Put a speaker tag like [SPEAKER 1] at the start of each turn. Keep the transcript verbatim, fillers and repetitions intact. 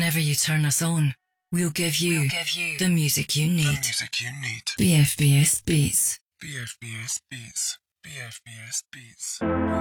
[SPEAKER 1] whenever you turn us on, we'll give you,
[SPEAKER 2] We'll give you
[SPEAKER 1] the music you
[SPEAKER 2] the
[SPEAKER 1] need.
[SPEAKER 2] music you need.
[SPEAKER 1] B F B S Beats.
[SPEAKER 2] B F B S Beats. B F B S Beats.